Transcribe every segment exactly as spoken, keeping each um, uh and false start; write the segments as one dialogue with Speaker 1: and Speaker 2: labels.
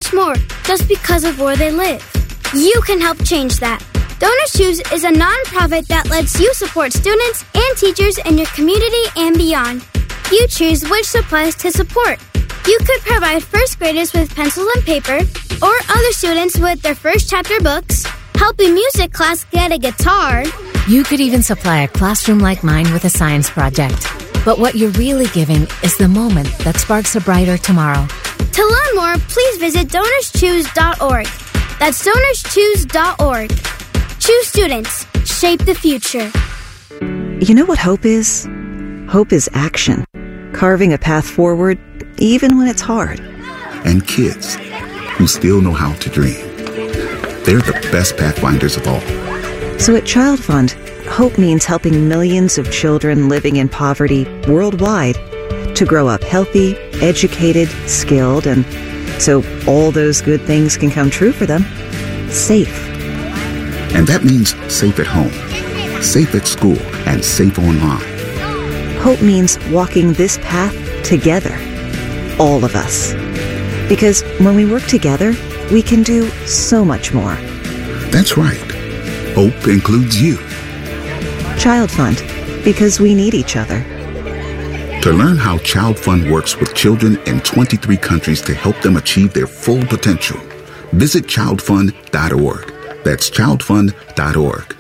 Speaker 1: much more just because of where they live. You can help change that. Donors Choose is a nonprofit that lets you support students and teachers in your community and beyond. You choose which supplies to support. You could provide first graders with pencils and paper, or other students with their first chapter books, help a music class get a guitar.
Speaker 2: You could even supply a classroom like mine with a science project. But what you're really giving is the moment that sparks a brighter tomorrow.
Speaker 1: To learn more, please visit donors choose dot org. That's donors choose dot org. Choose students. Shape the future.
Speaker 3: You know what hope is? Hope is action. Carving a path forward, even when it's hard.
Speaker 4: And kids who still know how to dream. They're the best pathfinders of all.
Speaker 3: So at Child Fund, hope means helping millions of children living in poverty worldwide to grow up healthy, educated, skilled, and so all those good things can come true for them. Safe.
Speaker 4: And that means safe at home, safe at school, and safe online.
Speaker 3: Hope means walking this path together. All of us. Because when we work together, we can do so much more.
Speaker 4: That's right. Hope includes you.
Speaker 3: Child Fund, because we need each other.
Speaker 4: To learn how Child Fund works with children in twenty-three countries to help them achieve their full potential, visit child fund dot org. That's child fund dot org.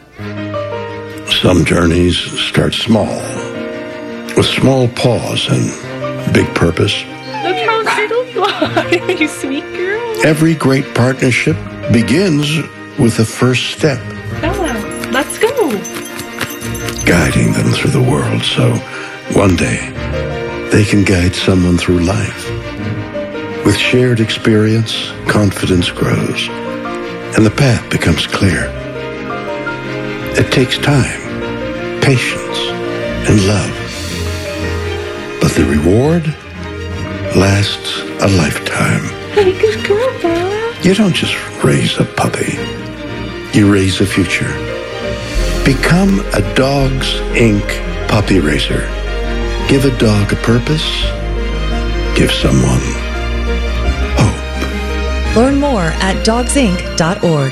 Speaker 5: Some journeys start small, with small pause and big purpose.
Speaker 6: Look how little you are, you sweet girl.
Speaker 5: Every great partnership begins with a first step.
Speaker 6: Bella, let's go.
Speaker 5: Guiding them through the world so one day they can guide someone through life. With shared experience, confidence grows, and the path becomes clear. It takes time, patience, and love. But the reward lasts a lifetime.
Speaker 6: Hey, good girl, Bella.
Speaker 5: You don't just raise a puppy. You raise a future. Become a Dogs Incorporated puppy raiser. Give a dog a purpose. Give someone hope.
Speaker 7: Learn more at dogs inc dot org.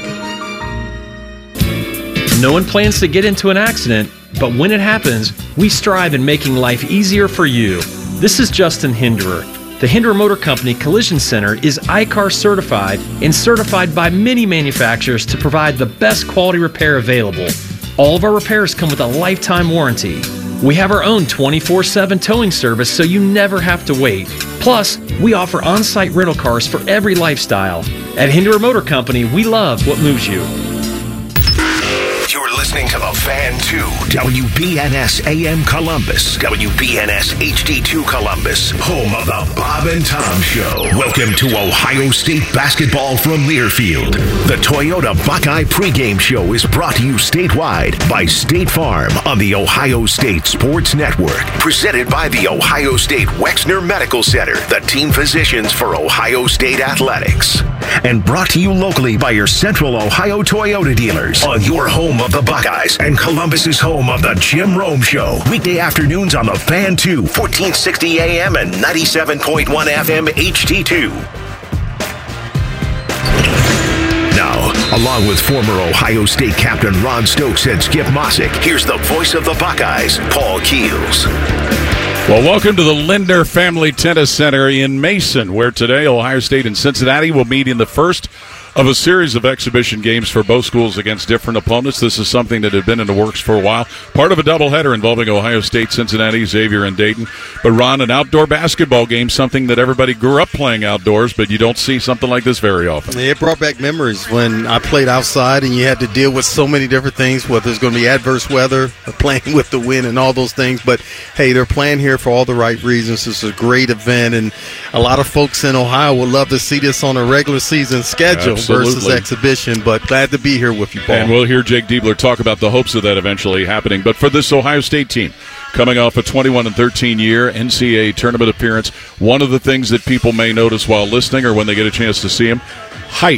Speaker 8: No one plans to get into an accident, but when it happens, we strive in making life easier for you. This is Justin Hinderer. The Hinderer Motor Company Collision Center is I C A R certified and certified by many manufacturers to provide the best quality repair available. All of our repairs come with a lifetime warranty. We have our own twenty-four seven towing service so you never have to wait. Plus, we offer on-site rental cars for every lifestyle. At Hinderer Motor Company, we love what moves you.
Speaker 9: You're listening to The Fan two, W B N S A M Columbus, W B N S H D two Columbus, home of the Bob and Tom Show. Welcome to Ohio State basketball from Learfield. The Toyota Buckeye pregame show is brought to you statewide by State Farm on the Ohio State Sports Network. Presented by the Ohio State Wexner Medical Center, the team physicians for Ohio State Athletics. And brought to you locally by your Central Ohio Toyota dealers on your home of the Buckeyes and Columbus's home of the Jim Rome Show. Weekday afternoons on the Fan two, fourteen sixty A M and ninety-seven point one F M H D two. Now, along with former Ohio State captain Ron Stokes and Skip Mossick, here's the voice of the Buckeyes, Paul Keels.
Speaker 10: Well, welcome to the Linder Family Tennis Center in Mason, where today Ohio State and Cincinnati will meet in the first of a series of exhibition games for both schools against different opponents. This is something that had been in the works for a while. Part of a doubleheader involving Ohio State, Cincinnati, Xavier, and Dayton. But, Ron, an outdoor basketball game, something that everybody grew up playing outdoors, but you don't see something like this very often.
Speaker 11: It brought back memories when I played outside and you had to deal with so many different things, whether it's going to be adverse weather, or playing with the wind and all those things. But, hey, they're playing here for all the right reasons. It's a great event, and a lot of folks in Ohio would love to see this on a regular season schedule. Absolutely. Versus exhibition, but glad to be here with you, Paul.
Speaker 10: And we'll hear Jake Diebler talk about the hopes of that eventually happening. But for this Ohio State team, coming off a twenty-one and thirteen year N C A A tournament appearance, one of the things that people may notice while listening or when they get a chance to see him, height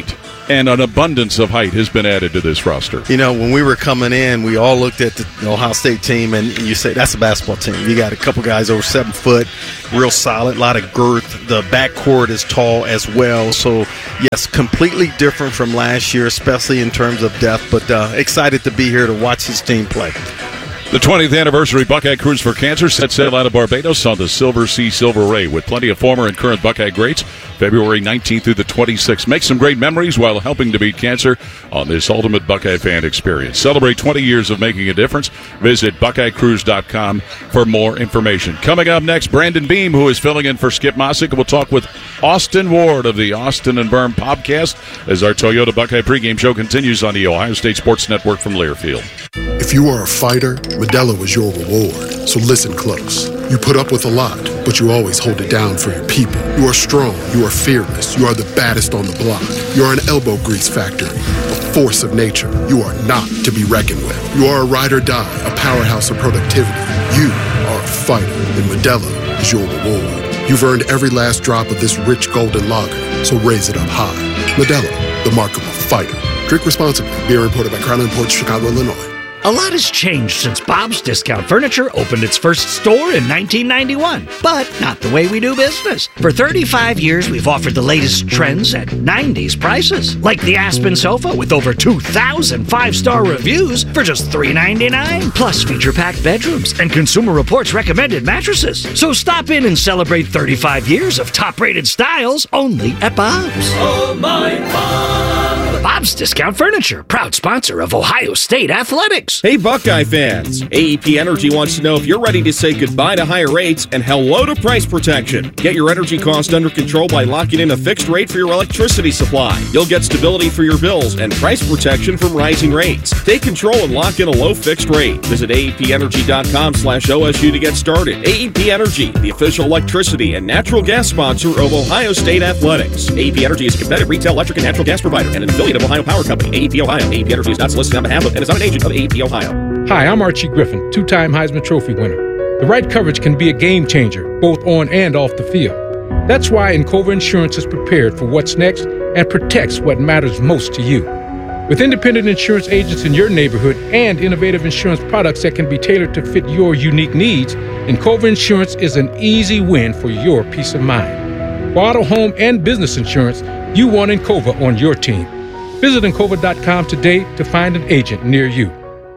Speaker 10: and an abundance of height has been added to this roster.
Speaker 11: You know, when we were coming in, we all looked at the Ohio State team, and you say, that's a basketball team. You got a couple guys over seven foot, real solid, a lot of girth. The backcourt is tall as well. So, yes, completely different from last year, especially in terms of depth, but uh, excited to be here to watch this team play.
Speaker 10: The twentieth anniversary Buckeye Cruise for Cancer set sail out of Barbados on the Silver Sea Silver Ray with plenty of former and current Buckeye greats. February nineteenth through the twenty-sixth. Make some great memories while helping to beat cancer on this ultimate Buckeye fan experience. Celebrate twenty years of making a difference. Visit Buckeye Cruise dot com for more information. Coming up next, Brandon Beam, who is filling in for Skip Mossick, will talk with Austin Ward of the Austin and Berm Podcast as our Toyota Buckeye pregame show continues on the Ohio State Sports Network from Learfield.
Speaker 12: If you are a fighter, Modelo is your reward. So listen close. You put up with a lot, but you always hold it down for your people. You are strong. You are fearless. You are the baddest on the block. You are an elbow grease factory, a force of nature. You are not to be reckoned with. You are a ride or die, a powerhouse of productivity. You are a fighter, and Modelo is your reward. You've earned every last drop of this rich golden lager, so raise it up high. Modelo, the mark of a fighter. Drink responsibly. Beer imported by Crown Imports, Chicago, Illinois.
Speaker 13: A lot has changed since Bob's Discount Furniture opened its first store in nineteen ninety-one, but not the way we do business. For thirty-five years, we've offered the latest trends at nineties prices, like the Aspen sofa with over two thousand five-star reviews for just three ninety-nine, plus feature-packed bedrooms and Consumer Reports recommended mattresses. So stop in and celebrate thirty-five years of top-rated styles only at Bob's.
Speaker 14: Oh, my Bob!
Speaker 13: Bob's Discount Furniture, proud sponsor of Ohio State Athletics.
Speaker 15: Hey, Buckeye fans. A E P Energy wants to know if you're ready to say goodbye to higher rates and hello to price protection. Get your energy cost under control by locking in a fixed rate for your electricity supply. You'll get stability for your bills and price protection from rising rates. Take control and lock in a low fixed rate. Visit A E P energy dot com slash O S U to get started. A E P Energy, the official electricity and natural gas sponsor of Ohio State Athletics. A E P Energy is a competitive retail electric and natural gas provider and an affiliate of Ohio Power Company. A E P Ohio. A E P Energy is not solicited on behalf of and is not an agent of A E P Ohio.
Speaker 16: Hi, I'm Archie Griffin, two-time Heisman Trophy winner. The right coverage can be a game changer, both on and off the field. That's why Encova Insurance is prepared for what's next and protects what matters most to you. With independent insurance agents in your neighborhood and innovative insurance products that can be tailored to fit your unique needs, Encova Insurance is an easy win for your peace of mind. For auto, home, and business insurance, you want Encova on your team. Visit Encova dot com today to find an agent near you.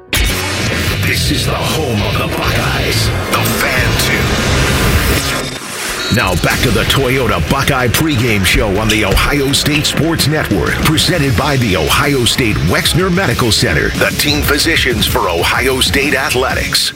Speaker 9: This is the home of the Buckeyes, the Fan two. Now back to the Toyota Buckeye pregame show on the Ohio State Sports Network, presented by the Ohio State Wexner Medical Center, the team physicians for Ohio State Athletics.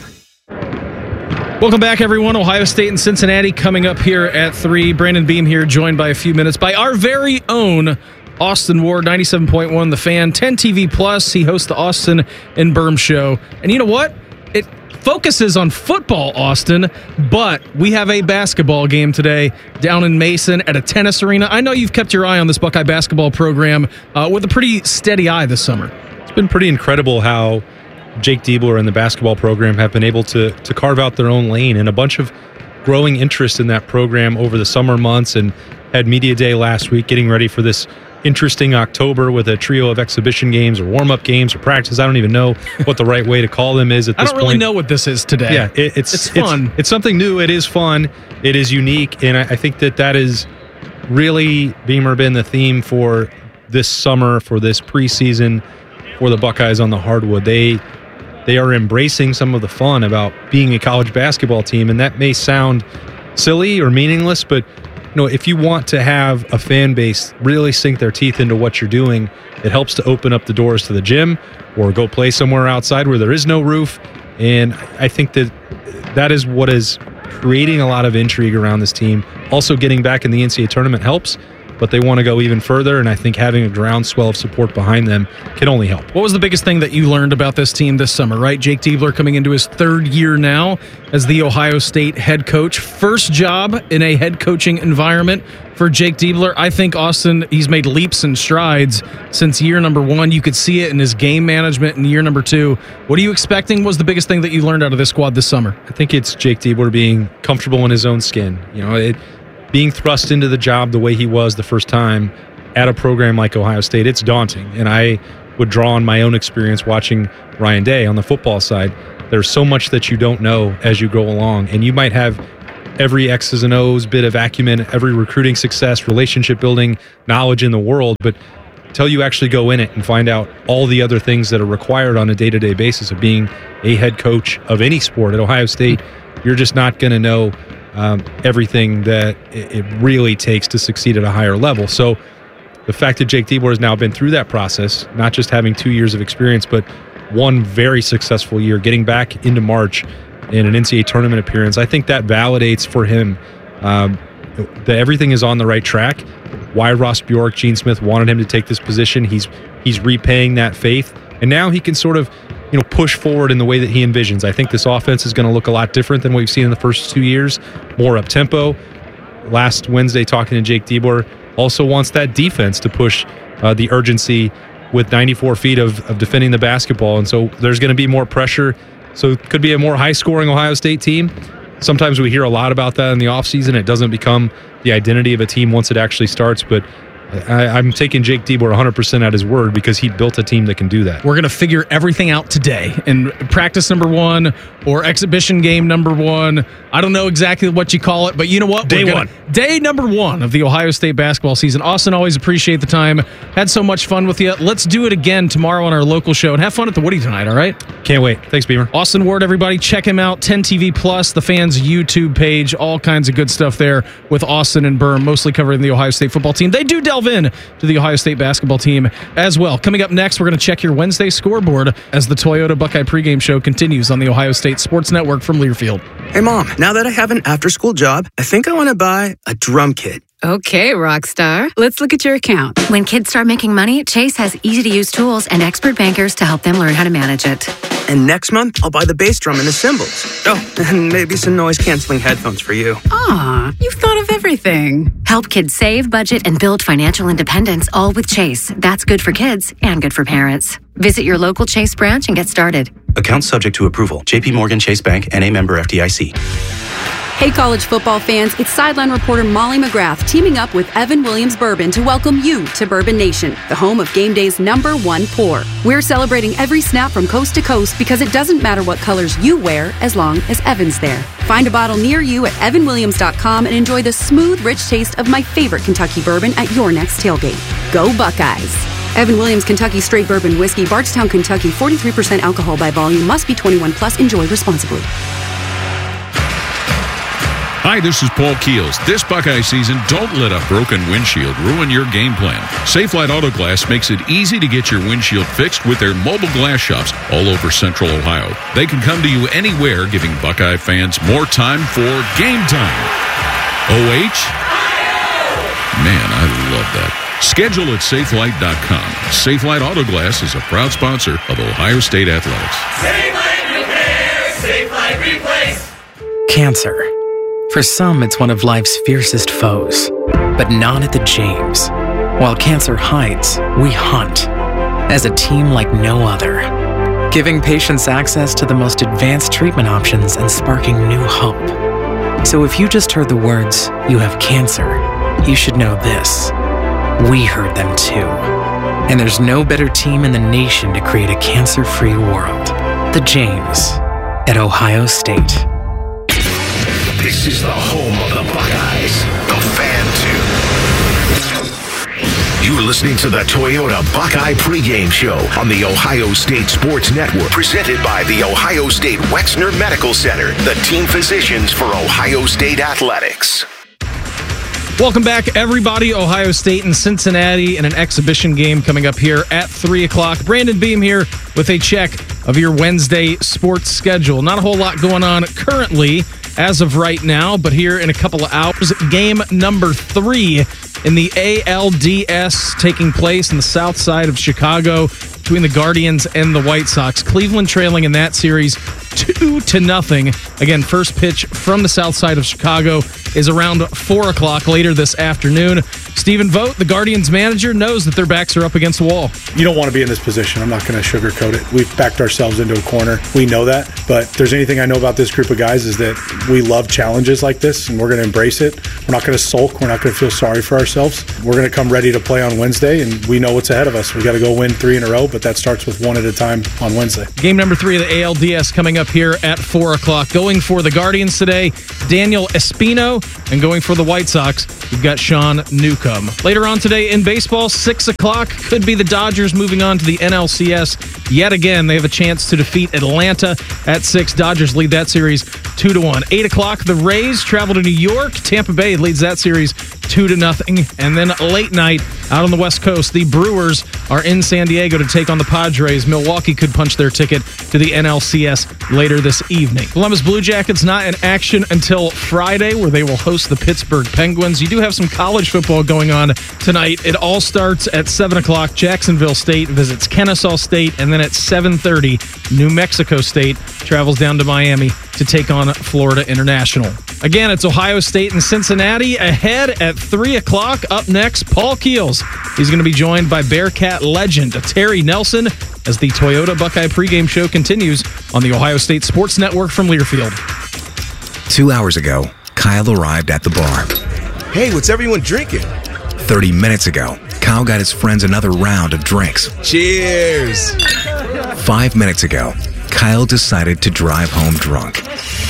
Speaker 8: Welcome back, everyone. Ohio State and Cincinnati coming up here at three. Brandon Beam here, joined by a few minutes by our very own Austin Ward, ninety-seven point one The Fan, ten T V Plus. He hosts the Austin and Berm Show. And you know what? It focuses on football, Austin, but we have a basketball game today down in Mason at a tennis arena. I know you've kept your eye on this Buckeye basketball program uh, with a pretty steady eye this summer.
Speaker 17: It's been pretty incredible how Jake Diebler and the basketball program have been able to to carve out their own lane, and a bunch of growing interest in that program over the summer months, and had media day last week getting ready for this interesting October with a trio of exhibition games or warm-up games or practice. I don't even know what the right way to call them is at this point.
Speaker 8: I don't really point. know what this is today.
Speaker 17: Yeah, it, it's,
Speaker 8: it's fun.
Speaker 17: It's, it's something new. It is fun. It is unique, and I, I think that that is really, Beamer, been the theme for this summer, for this preseason, for the Buckeyes on the hardwood. They they are embracing some of the fun about being a college basketball team, and that may sound silly or meaningless, but you know, if you want to have a fan base really sink their teeth into what you're doing, it helps to open up the doors to the gym or go play somewhere outside where there is no roof. And I think that that is what is creating a lot of intrigue around this team. Also, getting back in the N C double A tournament helps, but they want to go even further, and I think having a groundswell of support behind them can only help.
Speaker 8: What was the biggest thing that you learned about this team this summer, right? Jake Diebler coming into his third year now as the Ohio State head coach. First job in a head coaching environment for Jake Diebler. I think, Austin, he's made leaps and strides since year number one. You could see it in his game management in year number two. What are you expecting? What was the biggest thing that you learned out of this squad this summer?
Speaker 17: I think it's Jake Diebler being comfortable in his own skin. You know, it being thrust into the job the way he was the first time, at a program like Ohio State, it's daunting. And I would draw on my own experience watching Ryan Day on the football side. There's so much that you don't know as you go along, and you might have every X's and O's bit of acumen, every recruiting success, relationship building, knowledge in the world, but until you actually go in it and find out all the other things that are required on a day-to-day basis of being a head coach of any sport at Ohio State, you're just not going to know um, everything that it really takes to succeed at a higher level. So the fact that Jake DeBoer has now been through that process, not just having two years of experience, but one very successful year, getting back into March in an N C double A tournament appearance, I think that validates for him um, that everything is on the right track. Why Ross Bjork, Gene Smith wanted him to take this position. He's he's repaying that faith, and now he can sort of you know push forward in the way that he envisions. I think this offense is going to look a lot different than what we've seen in the first two years, more up tempo. Last Wednesday, talking to Jake DeBoer, also wants that defense to push uh, the urgency with ninety-four feet of, of defending the basketball, and so there's going to be more pressure. So it could be a more high-scoring Ohio State team. Sometimes we hear a lot about that in the offseason. It doesn't become the identity of a team once it actually starts, but I, I'm taking Jake DeBoer one hundred percent at his word because he built a team that can do that.
Speaker 18: We're going to figure everything out today in practice number one or exhibition game number one. I don't know exactly what you call it, but you know what?
Speaker 8: Day
Speaker 18: We're gonna,
Speaker 8: one.
Speaker 18: Day number one of the Ohio State basketball season. Austin, always appreciate the time. Had so much fun with you. Let's do it again tomorrow on our local show and have fun at the Woody tonight, all right?
Speaker 17: Can't wait. Thanks, Beamer.
Speaker 18: Austin Ward, everybody. Check him out. ten T V Plus, the fans' YouTube page. All kinds of good stuff there with Austin and Berm, mostly covering the Ohio State football team. They do delve in to the Ohio State basketball team as well. Coming up next, we're going to check your Wednesday scoreboard as the Toyota Buckeye pregame show continues on the Ohio State Sports Network from Learfield.
Speaker 19: Hey, Mom, now that I have an after-school job, I think I want to buy a drum kit.
Speaker 20: Okay, Rockstar. Let's look at your account.
Speaker 2: When kids start making money, Chase has easy-to-use tools and expert bankers to help them learn how to manage it.
Speaker 19: And next month, I'll buy the bass drum and the cymbals. Oh, and maybe some noise-canceling headphones for you.
Speaker 20: Aw, you've thought of everything.
Speaker 2: Help kids save, budget, and build financial independence, all with Chase. That's good for kids and good for parents. Visit your local Chase branch and get started.
Speaker 21: Account subject to approval. J P Morgan Chase Bank and a member F D I C.
Speaker 22: Hey, college football fans, it's sideline reporter Molly McGrath teaming up with Evan Williams Bourbon to welcome you to Bourbon Nation, the home of game day's number one pour. We're celebrating every snap from coast to coast because it doesn't matter what colors you wear as long as Evan's there. Find a bottle near you at evan williams dot com and enjoy the smooth, rich taste of my favorite Kentucky bourbon at your next tailgate. Go Buckeyes! Evan Williams Kentucky Straight Bourbon Whiskey, Bardstown, Kentucky, forty-three percent alcohol by volume, must be twenty-one plus, enjoy responsibly.
Speaker 10: Hi, this is Paul Keels. This Buckeye season, don't let a broken windshield ruin your game plan. Safelite Auto Glass makes it easy to get your windshield fixed with their mobile glass shops all over Central Ohio. They can come to you anywhere, giving Buckeye fans more time for game time. O H? Man, I love that. Schedule at safelite dot com. Safelite Auto Glass is a proud sponsor of Ohio State Athletics.
Speaker 14: Safelite Repair, Safelite Replace.
Speaker 23: Cancer. For some, it's one of life's fiercest foes, but not at the James. While cancer hides, we hunt, as a team like no other, giving patients access to the most advanced treatment options and sparking new hope. So if you just heard the words, "you have cancer," you should know this. We heard them too. And there's no better team in the nation to create a cancer-free world. The James at Ohio State.
Speaker 9: This is the home of the Buckeyes, the Fan Tune. You're listening to the Toyota Buckeye pregame show on the Ohio State Sports Network, presented by the Ohio State Wexner Medical Center, the team physicians for Ohio State Athletics.
Speaker 18: Welcome back, everybody. Ohio State and Cincinnati in an exhibition game coming up here at three o'clock. Brandon Beam here with a check of your Wednesday sports schedule. Not a whole lot going on currently as of right now, but here in a couple of hours, game number three in the A L D S taking place in the south side of Chicago. between the Guardians and the White Sox. Cleveland trailing in that series two to nothing. Again, first pitch from the south side of Chicago is around four o'clock later this afternoon. Stephen Vogt, the Guardians manager, knows that their backs are up against the wall.
Speaker 1: You don't want to be in this position. I'm not going to sugarcoat it. We've backed ourselves into a corner. We know that. But if there's anything I know about this group of guys is that we love challenges like this, and we're going to embrace it. We're not going to sulk. We're not going to feel sorry for ourselves. We're going to come ready to play on Wednesday, and we know what's ahead of us. We got to go win three in a row, but that starts with one at a time on Wednesday.
Speaker 18: Game number three of the A L D S coming up here at four o'clock. Going for the Guardians today, Daniel Espino, and going for the White Sox, we've got Sean Newcomb. Later on today in baseball, six o'clock, could be the Dodgers moving on to the N L C S. Yet again, they have a chance to defeat Atlanta at six. Dodgers lead that series two to one. eight o'clock, the Rays travel to New York. Tampa Bay leads that series two to nothing. And then late night, out on the West Coast, the Brewers are in San Diego to take on the Padres. Milwaukee could punch their ticket to the N L C S later this evening. Columbus Blue Jackets not in action until Friday, where they will host the Pittsburgh Penguins. You do have some college football going on tonight. It all starts at seven o'clock. Jacksonville State visits Kennesaw State, and then at seven thirty, New Mexico State travels down to Miami to take on Florida International. Again, it's Ohio State and Cincinnati ahead at three o'clock. Up next, Paul Keels. He's going to be joined by Bearcat legend Terry Nelson as the Toyota Buckeye pregame show continues on the Ohio State Sports Network from Learfield.
Speaker 3: Two hours ago, Kyle arrived at the bar.
Speaker 4: Hey, what's everyone drinking?
Speaker 3: thirty minutes ago, Kyle got his friends another round of drinks.
Speaker 4: Cheers!
Speaker 3: Five minutes ago, Kyle decided to drive home drunk.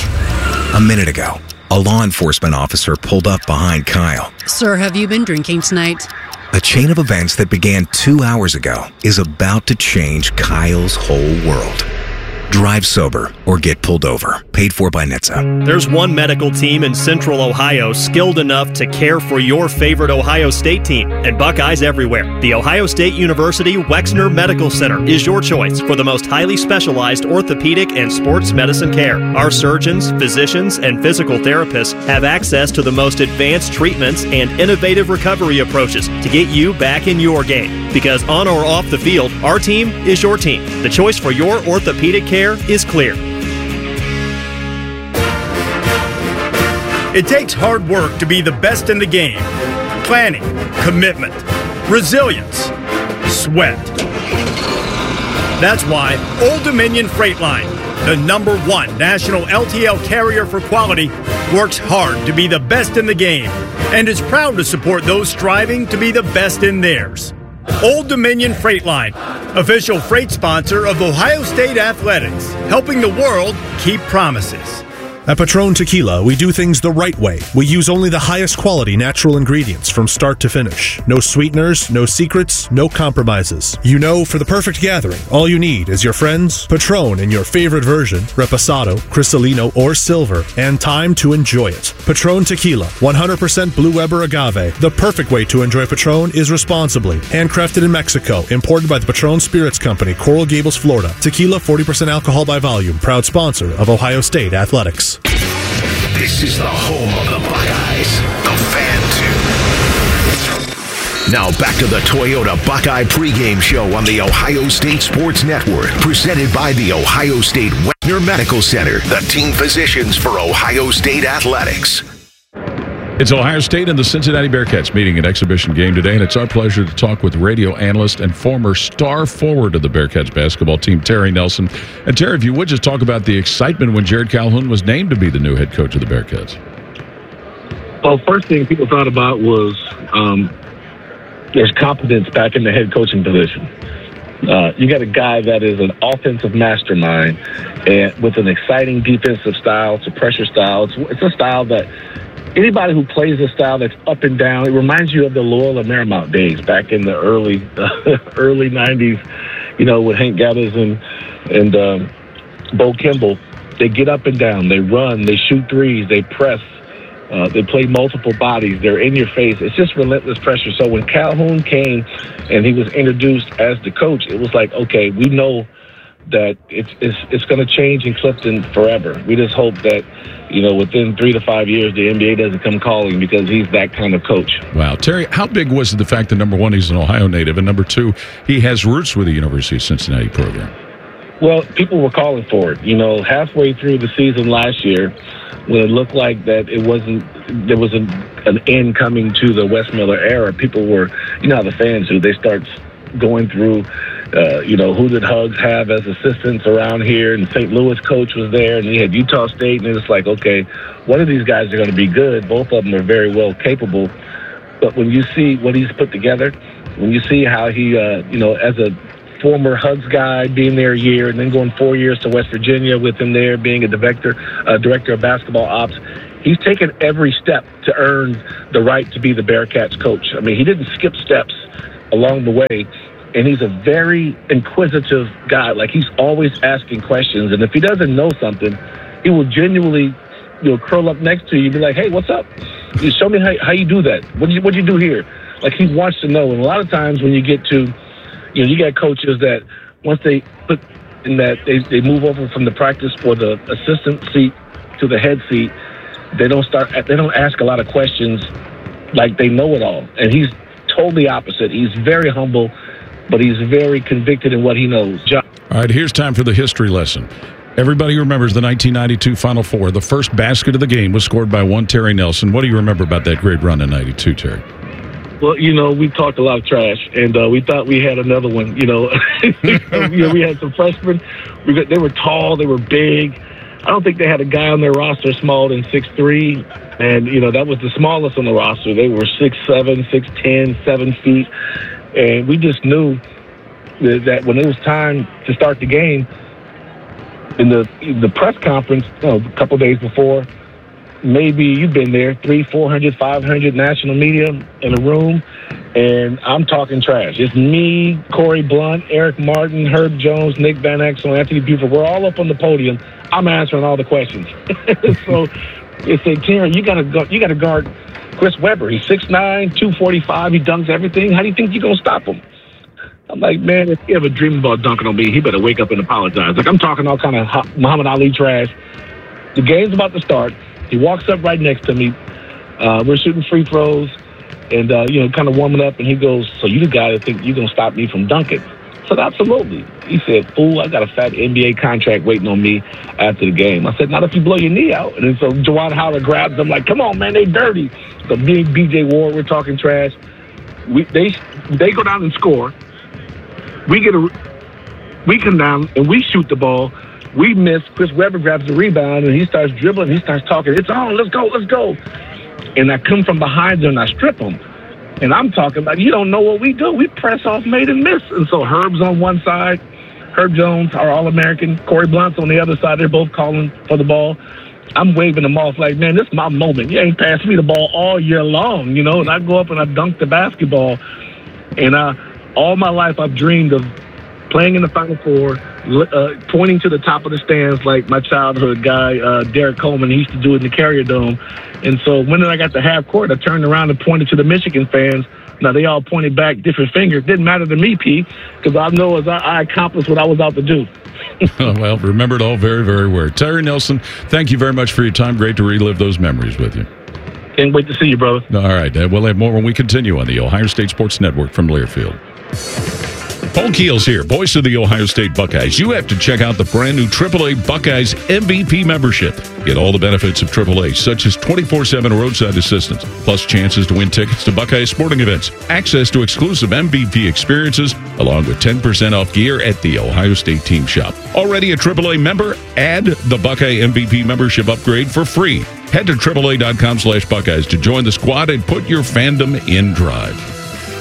Speaker 3: A minute ago, a law enforcement officer pulled up behind Kyle.
Speaker 20: Sir, have you been drinking tonight?
Speaker 3: A chain of events that began two hours ago is about to change Kyle's whole world. Drive sober or get pulled over. Paid for by N H T S A.
Speaker 24: There's one medical team in Central Ohio skilled enough to care for your favorite Ohio State team, and Buckeyes everywhere. The Ohio State University Wexner Medical Center is your choice for the most highly specialized orthopedic and sports medicine care. Our surgeons, physicians, and physical therapists have access to the most advanced treatments and innovative recovery approaches to get you back in your game. Because on or off the field, our team is your team. The choice for your orthopedic care is clear.
Speaker 25: It takes hard work to be the best in the game. Planning, commitment, resilience, sweat. That's why Old Dominion Freight Line, the number one national L T L carrier for quality, works hard to be the best in the game and is proud to support those striving to be the best in theirs. Old Dominion Freight Line, official freight sponsor of Ohio State Athletics, helping the world keep promises.
Speaker 26: At Patron Tequila, we do things the right way. We use only the highest quality natural ingredients from start to finish. No sweeteners, no secrets, no compromises. You know, for the perfect gathering, all you need is your friends, Patron in your favorite version, Reposado, Cristalino, or Silver, and time to enjoy it. Patron Tequila, one hundred percent Blue Weber agave. The perfect way to enjoy Patron is responsibly. Handcrafted in Mexico, imported by the Patron Spirits Company, Coral Gables, Florida. Tequila, forty percent alcohol by volume. Proud sponsor of Ohio State Athletics.
Speaker 9: This is the home of the Buckeyes, the Fan two. Now back to the Toyota Buckeye pregame show on the Ohio State Sports Network, presented by the Ohio State Wexner Medical Center, the team physicians for Ohio State Athletics.
Speaker 10: It's Ohio State and the Cincinnati Bearcats meeting an exhibition game today, and it's our pleasure to talk with radio analyst and former star forward of the Bearcats basketball team, Terry Nelson. And Terry, if you would just talk about the excitement when Jared Calhoun was named to be the new head coach of the Bearcats.
Speaker 27: Well, first thing people thought about was um, there's confidence back in the head coaching position. Uh, you got a guy that is an offensive mastermind and with an exciting defensive style. It's a pressure style. It's, it's a style that anybody who plays a style that's up and down, it reminds you of the Loyola Marymount days back in the early uh, early nineties, you know, with Hank Gathers and, and um, Bo Kimball. They get up and down. They run. They shoot threes. They press. Uh, they play multiple bodies. They're in your face. It's just relentless pressure. So when Calhoun came and he was introduced as the coach, it was like, okay, we know that it's it's, it's going to change in Clifton forever. We just hope that, you know, within three to five years, the N B A doesn't come calling because he's that kind of coach.
Speaker 10: Wow. Terry, how big was the fact that, number one, he's an Ohio native, and number two, he has roots with the University of Cincinnati program?
Speaker 27: Well, people were calling for it. You know, halfway through the season last year, when it looked like that it wasn't, there was an, an end coming to the Wes Miller era, people were, you know how the fans do, they start going through, uh, you know, who did Hugs have as assistants around here? And Saint Louis coach was there, and he had Utah State, and it's like, okay, one of these guys are going to be good. Both of them are very well capable. But when you see what he's put together, when you see how he, uh, you know, as a former Hugs guy, being there a year and then going four years to West Virginia with him there, being a director, uh, director of basketball ops, he's taken every step to earn the right to be the Bearcats coach. I mean, he didn't skip steps along the way, and he's a very inquisitive guy. Like, he's always asking questions, and if he doesn't know something, he will genuinely, you know, curl up next to you and be like, hey, what's up? You show me how, how you do that. What you what you do here? Like, he wants to know. And a lot of times when you get to, you know, you got coaches that once they put in that, they, they move over from the practice or the assistant seat to the head seat, they don't start, they don't ask a lot of questions like they know it all. And he's totally opposite. He's very humble, but he's very convicted in what he knows. John-
Speaker 10: All right, here's time for the history lesson. Everybody remembers the nineteen ninety-two Final Four. The first basket of the game was scored by one Terry Nelson. What do you remember about that great run in ninety-two, Terry?
Speaker 27: Well, you know, we talked a lot of trash, and uh, we thought we had another one. You know, you know we had some freshmen. We got, they were tall, they were big. I don't think they had a guy on their roster smaller than six three, and, you know, that was the smallest on the roster. They were six seven, six ten, seven feet, and we just knew that, that when it was time to start the game, in the the press conference, you know, a couple days before, maybe you've been there, three, four hundred, five hundred national media in a room, and I'm talking trash. It's me, Corey Blunt, Eric Martin, Herb Jones, Nick Van Exel, Anthony Buford. We're all up on the podium. I'm answering all the questions. So they say, Terry, you gotta go, you gotta guard Chris Webber. He's six nine, two forty-five. He dunks everything. How do you think you're gonna stop him? I'm like, man, if he ever dream about dunking on me, he better wake up and apologize. Like, I'm talking all kind of Muhammad Ali trash. The game's about to start. He walks up right next to me. Uh, we're shooting free throws and, uh, you know, kind of warming up. And he goes, so you the guy that think you're going to stop me from dunking? I said, absolutely. He said, fool, I got a fat N B A contract waiting on me after the game. I said, not if you blow your knee out. And then so Juwan Howard grabs him like, come on, man, they dirty. So me and B J Ward, we're talking trash. We They, they go down and score. We get a, we come down and we shoot the ball. We miss. Chris Webber grabs the rebound and he starts dribbling. He starts talking. It's on. Let's go. Let's go. And I come from behind him and I strip him. And I'm talking about, you don't know what we do. We press off, made and miss. And so Herb's on one side, Herb Jones, our All-American, Corey Blunt's on the other side. They're both calling for the ball. I'm waving them off like, man, this is my moment. You ain't passed me the ball all year long, you know. And I go up and I dunk the basketball. And I. All my life, I've dreamed of playing in the Final Four, uh, pointing to the top of the stands like my childhood guy, uh, Derek Coleman. He used to do it in the Carrier Dome. And so when I got to half court, I turned around and pointed to the Michigan fans. Now, they all pointed back different fingers. Didn't matter to me, P, because I know as I, I accomplished what I was out to do.
Speaker 10: Well, remember it all very, very well. Terry Nelson, thank you very much for your time. Great to relive those memories with you.
Speaker 27: Can't wait to see you, brother.
Speaker 10: All right. Uh, we'll have more when we continue on the Ohio State Sports Network from Learfield. Paul Keels here, voice of the Ohio State Buckeyes. You have to check out the brand new triple A Buckeyes M V P membership. Get all the benefits of triple A, such as twenty-four seven roadside assistance, plus chances to win tickets to Buckeyes sporting events, access to exclusive M V P experiences, along with ten percent off gear at the Ohio State Team Shop. Already a triple A member? Add the Buckeye M V P membership upgrade for free. Head to triple A dot com slash Buckeyes to join the squad and put your fandom in drive.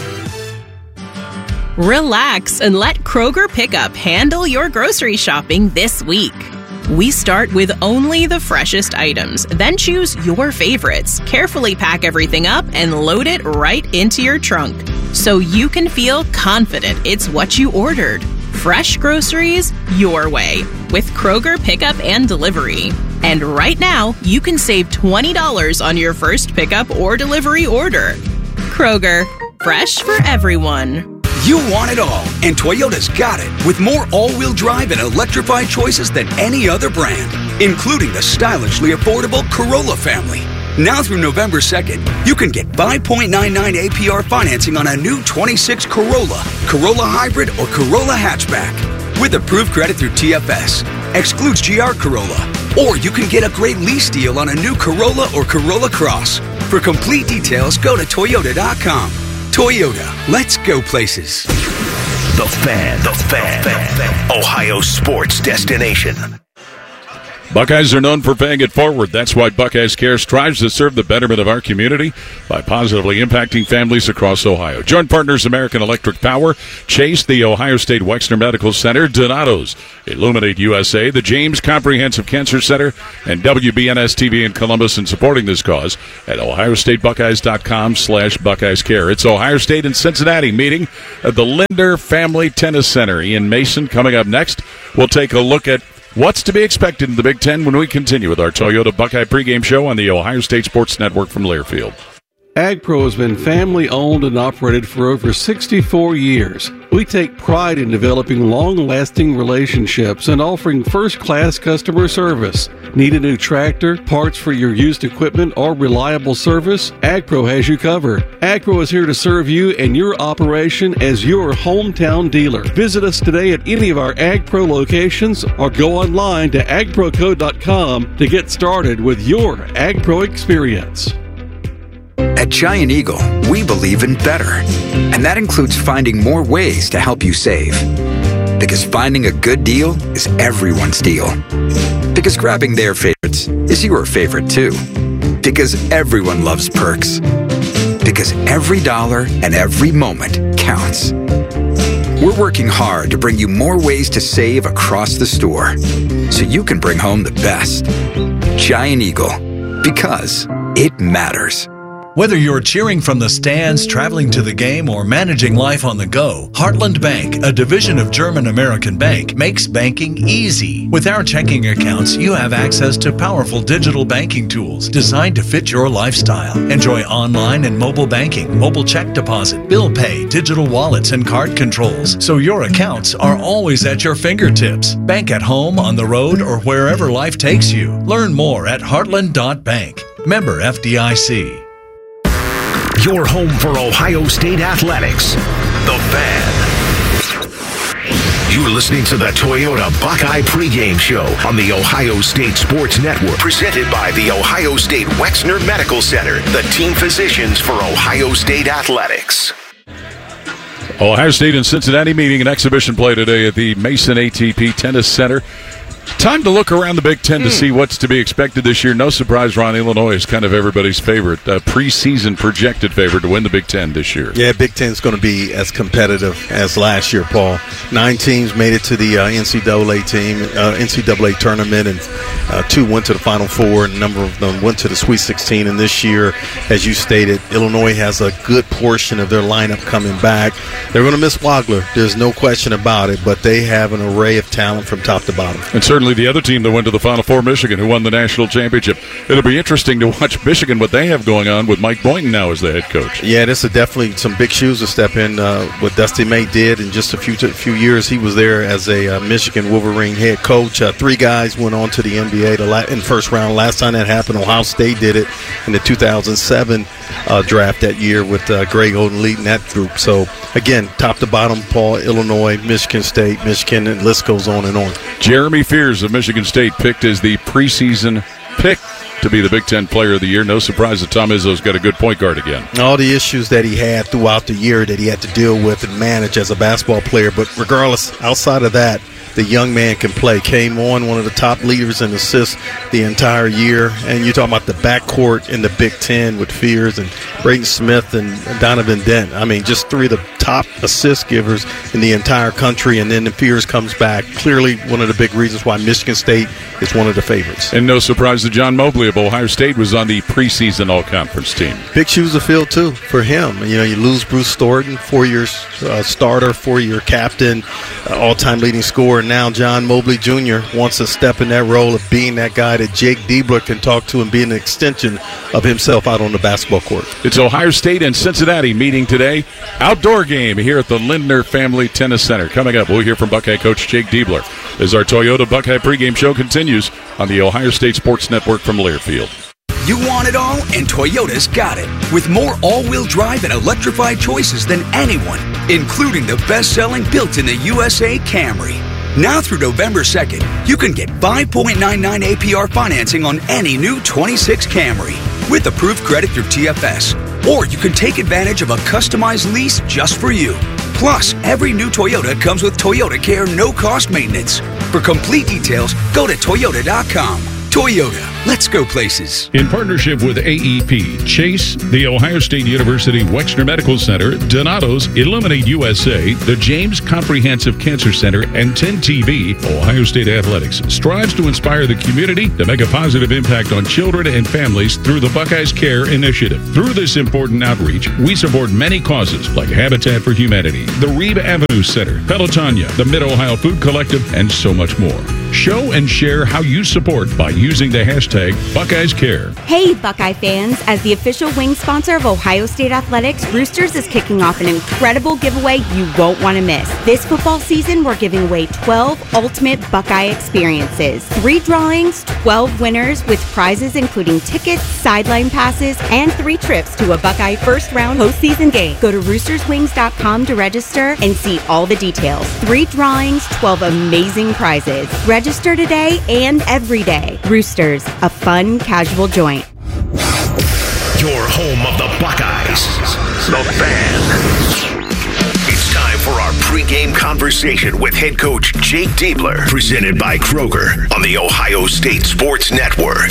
Speaker 5: Relax and let Kroger Pickup handle your grocery shopping this week. We start with only the freshest items, then choose your favorites, carefully pack everything up, and load it right into your trunk so you can feel confident it's what you ordered. Fresh groceries your way with Kroger Pickup and Delivery. And right now, you can save twenty dollars on your first pickup or delivery order. Kroger, fresh for everyone.
Speaker 6: You want it all, and Toyota's got it, with more all-wheel drive and electrified choices than any other brand, including the stylishly affordable Corolla family. Now through November second, you can get five point nine nine A P R financing on a new twenty-six Corolla, Corolla Hybrid, or Corolla Hatchback. With approved credit through T F S. Excludes G R Corolla. Or you can get a great lease deal on a new Corolla or Corolla Cross. For complete details, go to Toyota dot com. Toyota, let's go places.
Speaker 9: The Fan, the Fan, the Fan. Ohio sports destination.
Speaker 10: Buckeyes are known for paying it forward. That's why Buckeyes Care strives to serve the betterment of our community by positively impacting families across Ohio. Joint partners American Electric Power, Chase, the Ohio State Wexner Medical Center, Donato's, Illuminate U S A, the James Comprehensive Cancer Center, and W B N S T V in Columbus in supporting this cause at ohio state buckeyes dot com slash Buckeyes Care. It's Ohio State and Cincinnati meeting at the Linder Family Tennis Center. Ian Mason coming up next. We'll take a look at what's to be expected in the Big Ten when we continue with our Toyota Buckeye pregame show on the Ohio State Sports Network from Learfield.
Speaker 7: AgPro has been family-owned and operated for over sixty-four years. We take pride in developing long-lasting relationships and offering first-class customer service. Need a new tractor, parts for your used equipment, or reliable service? AgPro has you covered. AgPro is here to serve you and your operation as your hometown dealer. Visit us today at any of our AgPro locations or go online to ag pro co dot com to get started with your AgPro experience.
Speaker 11: At Giant Eagle, we believe in better, and that includes finding more ways to help you save. Because finding a good deal is everyone's deal. Because grabbing their favorites is your favorite too. Because everyone loves perks. Because every dollar and every moment counts. We're working hard to bring you more ways to save across the store, so you can bring home the best. Giant Eagle, because it matters.
Speaker 12: Whether you're cheering from the stands, traveling to the game, or managing life on the go, Heartland Bank, a division of German American Bank, makes banking easy. With our checking accounts, you have access to powerful digital banking tools designed to fit your lifestyle. Enjoy online and mobile banking, mobile check deposit, bill pay, digital wallets, and card controls, so your accounts are always at your fingertips. Bank at home, on the road, or wherever life takes you. Learn more at heartland dot bank. Member F D I C.
Speaker 9: Your home for Ohio State athletics, The Fan. You're listening to the Toyota Buckeye pregame show on the Ohio State Sports Network, presented by the Ohio State Wexner Medical Center, the team physicians for Ohio State athletics.
Speaker 10: Ohio State and Cincinnati meeting an exhibition play today at the Mason A T P Tennis Center. Time to look around the Big Ten to see what's to be expected this year. No surprise, Ron, Illinois is kind of everybody's favorite, uh, preseason projected favorite to win the Big Ten this year.
Speaker 13: Yeah, Big Ten's going to be as competitive as last year, Paul. Nine teams made it to the uh, N C double A team, uh, N C double A tournament, and uh, two went to the Final Four, and a number of them went to the Sweet sixteen. And this year, as you stated, Illinois has a good portion of their lineup coming back. They're going to miss Wagler. There's no question about it, but they have an array of talent from top to bottom.
Speaker 10: And certainly the other team that went to the Final Four, Michigan, who won the national championship. It'll be interesting to watch Michigan, what they have going on with Mike Boynton now as the head coach.
Speaker 13: Yeah, this is definitely some big shoes to step in. Uh, what Dusty May did in just a few t- few years, he was there as a uh, Michigan Wolverine head coach. Uh, three guys went on to the N B A the la- in first round. Last time that happened, Ohio State did it in the two thousand seven uh, draft that year with uh, Greg Oden leading that group. So, again, top to bottom, Paul, Illinois, Michigan State, Michigan, and the list goes on and on.
Speaker 10: Jeremy Fears of Michigan State picked as the preseason pick to be the Big Ten Player of the Year. No surprise that Tom Izzo's got a good point guard again.
Speaker 13: All the issues that he had throughout the year that he had to deal with and manage as a basketball player, but regardless, outside of that, the young man can play. Came on one of the top leaders in assists the entire year. And you're talking about the backcourt in the Big Ten with Fears and Braden Smith and Donovan Dent. I mean, just three of the top assist givers in the entire country. And then the Fears comes back. Clearly one of the big reasons why Michigan State is one of the favorites.
Speaker 10: And no surprise that John Mobley of Ohio State was on the preseason all-conference team.
Speaker 13: Big shoes to fill, too, for him. You know, you lose Bruce Thornton, four-year uh, starter, four-year captain. all-time leading scorer. Now John Mobley Junior wants to step in that role of being that guy that Jake Diebler can talk to and be an extension of himself out on the basketball court.
Speaker 10: It's Ohio State and Cincinnati meeting today. Outdoor game here at the Lindner Family Tennis Center. Coming up, we'll hear from Buckeye coach Jake Diebler as our Toyota Buckeye pregame show continues on the Ohio State Sports Network from Learfield.
Speaker 6: You want it all, and Toyota's got it. With more all-wheel drive and electrified choices than anyone, including the best-selling built in the U S A Camry. Now through November second, you can get five point nine nine A P R financing on any new twenty-six Camry with approved credit through T F S. Or you can take advantage of a customized lease just for you. Plus, every new Toyota comes with Toyota Care no-cost maintenance. For complete details, go to Toyota dot com. Toyota, let's go places.
Speaker 10: In partnership with A E P, Chase, The Ohio State University Wexner Medical Center, Donato's, Illuminate U S A, the James Comprehensive Cancer Center, and ten T V, Ohio State Athletics strives to inspire the community to make a positive impact on children and families through the Buckeyes Care Initiative. Through this important outreach, we support many causes like Habitat for Humanity, the Reeb Avenue Center, Pelotonia, the Mid-Ohio Food Collective, and so much more. Show and share how you support by using the hashtag Buckeyes Care.
Speaker 2: Hey, Buckeye fans. As the official wing sponsor of Ohio State Athletics, Roosters is kicking off an incredible giveaway you won't want to miss. This football season, we're giving away twelve ultimate Buckeye experiences. Three drawings, twelve winners with prizes including tickets, sideline passes, and three trips to a Buckeye first-round postseason game. Go to roosters wings dot com to register and see all the details. Three drawings, twelve amazing prizes. Register today and every day. Roosters, a fun, casual joint.
Speaker 9: Your home of the Buckeyes, the Fan. It's time for our pregame conversation with head coach Jake Diebler, presented by Kroger on the Ohio State Sports Network.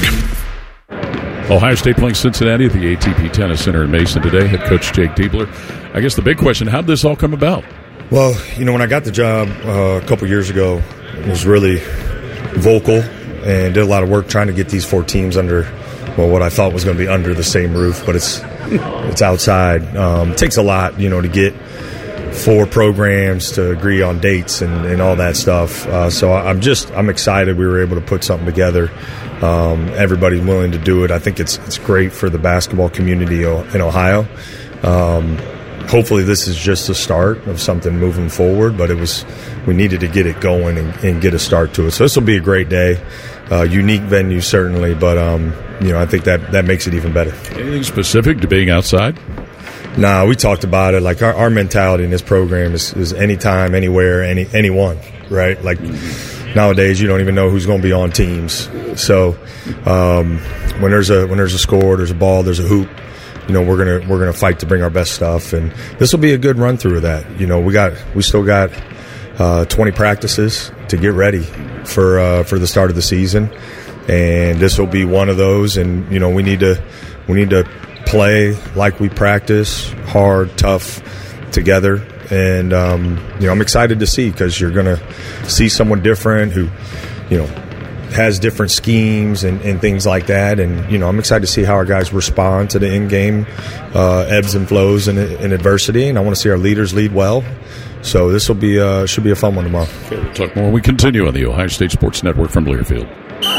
Speaker 10: Ohio State playing Cincinnati at the A T P Tennis Center in Mason today. Head coach Jake Diebler. I guess the big question, how did this all come about?
Speaker 8: Well, you know, when I got the job uh, a couple years ago, I was really vocal and did a lot of work trying to get these four teams under, well, what I thought was going to be under the same roof, but it's it's outside. Um, it takes a lot, you know, to get four programs to agree on dates and, and all that stuff. Uh, so I'm just I'm excited we were able to put something together. Um, everybody's willing to do it. I think it's it's great for the basketball community in Ohio. Um, hopefully this is just the start of something moving forward, but it was we needed to get it going and, and get a start to it. So this will be a great day. Uh, unique venue, certainly, but um, you know I think that, that makes it even better.
Speaker 10: Anything specific to being outside?
Speaker 8: Nah, we talked about it. Like our, our mentality in this program is, is anytime, anywhere, any anyone, right? Like nowadays, you don't even know who's going to be on teams. So um, when there's a when there's a score, there's a ball, there's a hoop. You know we're gonna we're gonna fight to bring our best stuff, and this will be a good run through of that. You know we got we still got uh, twenty practices to get ready for uh, for the start of the season, and this will be one of those. And you know we need to we need to play like we practice, hard, tough, together. And um, you know I'm excited to see because you're gonna see someone different who you know. has different schemes and, and things like that, and you know I'm excited to see how our guys respond to the in-game uh, ebbs and flows and, and adversity, and I want to see our leaders lead well. So this will be uh, should be a fun one tomorrow.
Speaker 10: Okay, we'll talk more when we continue on the Ohio State Sports Network from Learfield.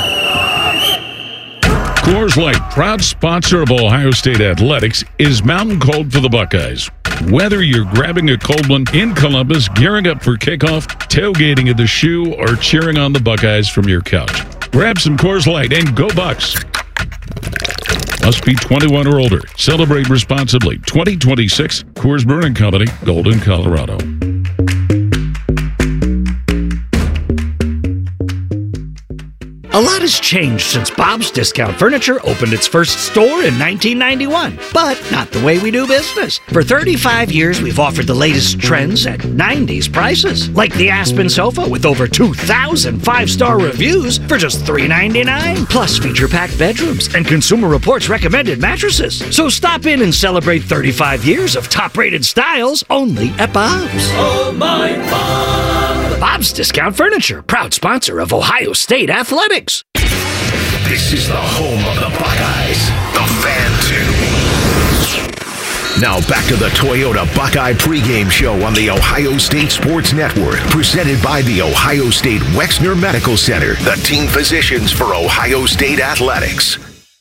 Speaker 10: Coors Light, proud sponsor of Ohio State Athletics, is mountain cold for the Buckeyes. Whether you're grabbing a cold one in Columbus, gearing up for kickoff, tailgating at the Shoe, or cheering on the Buckeyes from your couch, grab some Coors Light and go Bucks. Must be twenty-one or older. Celebrate responsibly. twenty twenty-six Coors Brewing Company, Golden, Colorado.
Speaker 15: A lot has changed since Bob's Discount Furniture opened its first store in nineteen ninety-one, but not the way we do business. For thirty-five years, we've offered the latest trends at nineties prices, like the Aspen sofa with over two thousand five-star reviews for just three ninety-nine, plus feature-packed bedrooms and Consumer Reports recommended mattresses. So stop in and celebrate thirty-five years of top-rated styles only at Bob's.
Speaker 14: Oh, my Bob!
Speaker 15: Bob's Discount Furniture, proud sponsor of Ohio State Athletics.
Speaker 9: This is the home of the Buckeyes, the Fan two. Now back to the Toyota Buckeye pregame show on the Ohio State Sports Network, presented by the Ohio State Wexner Medical Center, the team physicians for Ohio State athletics.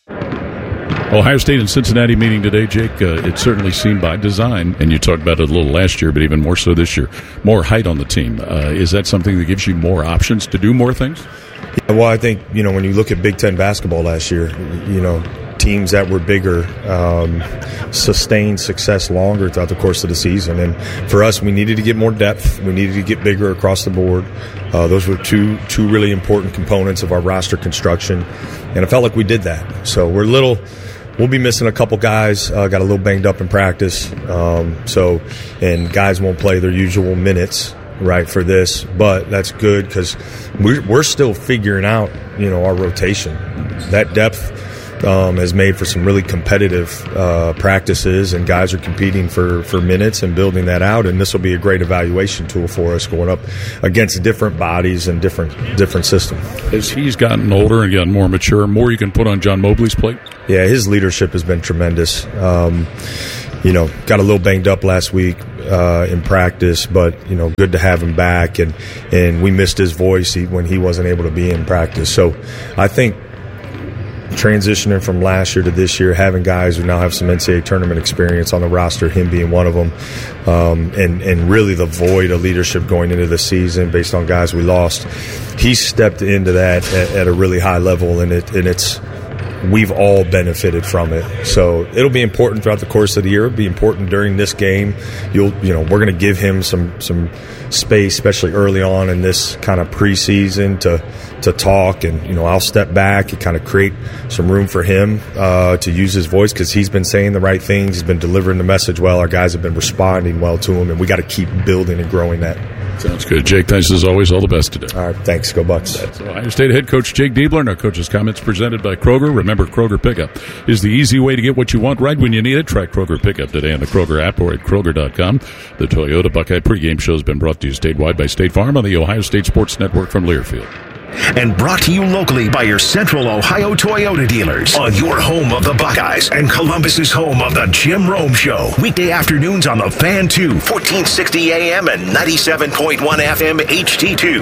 Speaker 10: Ohio State and Cincinnati meeting today, Jake. Uh, it certainly seemed by design, and you talked about it a little last year, but even more so this year, more height on the team. Uh, is that something that gives you more options to do more things?
Speaker 8: Yeah, well, I think, you know, when you look at Big Ten basketball last year, you know, teams that were bigger um, sustained success longer throughout the course of the season. And for us, we needed to get more depth. We needed to get bigger across the board. Uh, those were two two really important components of our roster construction, and it felt like we did that. So we're a little... We'll be missing a couple guys. Uh, got a little banged up in practice. Um, so, and guys won't play their usual minutes, right, for this. But that's good because we're, we're still figuring out, you know, our rotation. That depth um, has made for some really competitive uh, practices, and guys are competing for, for minutes and building that out. And this will be a great evaluation tool for us going up against different bodies and different different systems.
Speaker 10: As he's gotten older and gotten more mature, more you can put on John Mobley's plate?
Speaker 8: Yeah, his leadership has been tremendous. Um, you know, got a little banged up last week uh, in practice, but, you know, good to have him back. And, and we missed his voice when he wasn't able to be in practice. So I think transitioning from last year to this year, having guys who now have some N C double A tournament experience on the roster, him being one of them, um, and, and really the void of leadership going into the season based on guys we lost, he stepped into that at, at a really high level, and it and it's we've all benefited from it. So it'll be important throughout the course of the year. It'll be important during this game. You'll, you know, we're going to give him some some space, especially early on in this kind of preseason, to to talk. And, you know, I'll step back and kind of create some room for him uh, to use his voice, because he's been saying the right things. He's been delivering the message well. Our guys have been responding well to him, and we got to keep building and growing that.
Speaker 10: Sounds good. Jake, thanks as always. All the best today.
Speaker 8: All right, thanks. Go Bucks.
Speaker 10: That's Ohio State head coach Jake Diebler, and our coach's comments presented by Kroger. Remember, Kroger Pickup is the easy way to get what you want right when you need it. Try Kroger Pickup today on the Kroger app or at Kroger dot com. The Toyota Buckeye pregame show has been brought to you statewide by State Farm on the Ohio State Sports Network from Learfield.
Speaker 9: And brought to you locally by your Central Ohio Toyota dealers on your home of the Buckeyes and Columbus's home of the Jim Rome Show. Weekday afternoons on the Fan two, fourteen sixty A M and ninety-seven point one F M H T two.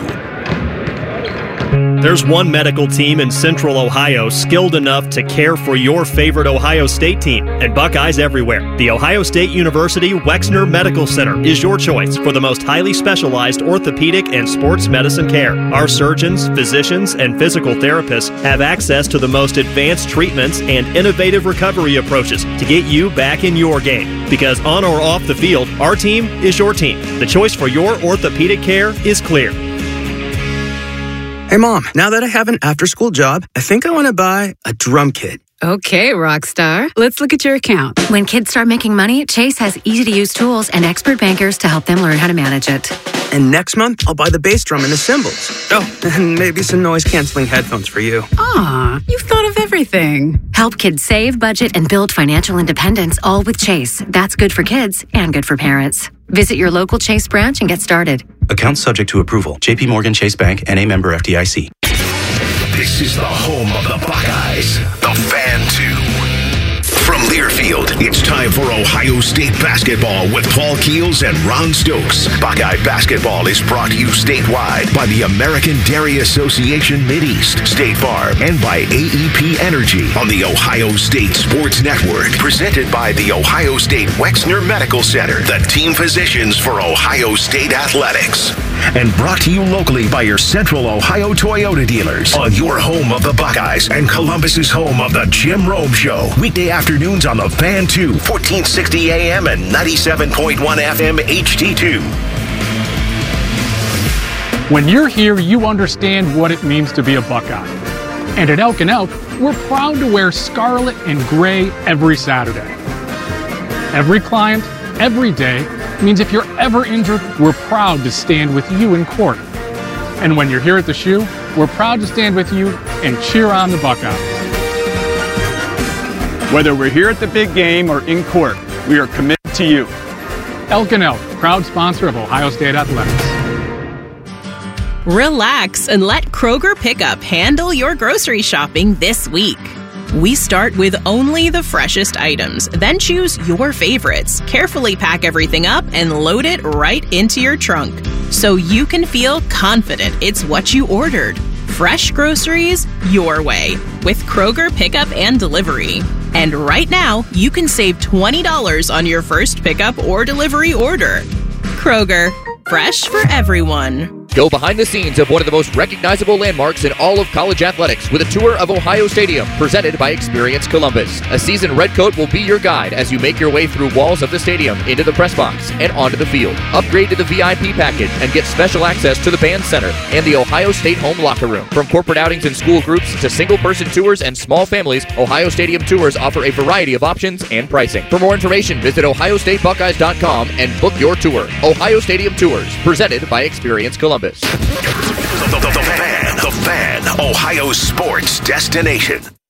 Speaker 24: There's one medical team in Central Ohio skilled enough to care for your favorite Ohio State team, and Buckeyes everywhere. The Ohio State University Wexner Medical Center is your choice for the most highly specialized orthopedic and sports medicine care. Our surgeons, physicians, and physical therapists have access to the most advanced treatments and innovative recovery approaches to get you back in your game. Because on or off the field, our team is your team. The choice for your orthopedic care is clear.
Speaker 1: Hey, Mom, now that I have an after-school job, I think I want to buy a drum kit.
Speaker 20: Okay, Rockstar. Let's look at your account.
Speaker 16: When kids start making money, Chase has easy-to-use tools and expert bankers to help them learn how to manage it.
Speaker 1: And next month, I'll buy the bass drum and the cymbals. Oh, and maybe some noise-canceling headphones for you.
Speaker 20: Aw, you've thought of everything.
Speaker 16: Help kids save, budget, and build financial independence, all with Chase. That's good for kids and good for parents. Visit your local Chase branch and get started.
Speaker 17: Account subject to approval. J P Morgan Chase Bank, N A member F D I C.
Speaker 9: This is the home of the Buckeyes, the Fan two. From Learfield, it's time for Ohio State basketball with Paul Keels and Ron Stokes. Buckeye basketball is brought to you statewide by the American Dairy Association Mideast, State Farm, and by A E P Energy on the Ohio State Sports Network. Presented by the Ohio State Wexner Medical Center, the team physicians for Ohio State athletics. And brought to you locally by your Central Ohio Toyota dealers on your home of the Buckeyes and Columbus's home of the Jim Rome Show. Weekday afternoons on the Fan two, fourteen sixty A M and ninety-seven point one F M H T two.
Speaker 19: When you're here, you understand what it means to be a Buckeye. And at Elk and Elk, we're proud to wear scarlet and gray every Saturday. Every client, every day, means if you're ever injured, we're proud to stand with you in court. And when you're here at the Shoe, we're proud to stand with you and cheer on the Buckeyes.
Speaker 21: Whether we're here at the big game or in court, we are committed to you.
Speaker 19: Elk and Elk, proud sponsor of Ohio State Athletics.
Speaker 5: Relax and let Kroger Pickup handle your grocery shopping this week. We start with only the freshest items, then choose your favorites, carefully pack everything up, and load it right into your trunk so you can feel confident it's what you ordered. Fresh groceries your way with Kroger Pickup and Delivery. And right now, you can save twenty dollars on your first pickup or delivery order. Kroger, fresh for everyone.
Speaker 3: Go behind the scenes of one of the most recognizable landmarks in all of college athletics with a tour of Ohio Stadium presented by Experience Columbus. A seasoned redcoat will be your guide as you make your way through walls of the stadium, into the press box, and onto the field. Upgrade to the V I P package and get special access to the band center and the Ohio State home locker room. From corporate outings and school groups to single-person tours and small families, Ohio Stadium tours offer a variety of options and pricing. For more information, visit ohio state buckeyes dot com and book your tour. Ohio Stadium Tours, presented by Experience Columbus.
Speaker 9: The, the, the Fan, the Fan, Ohio sports destination.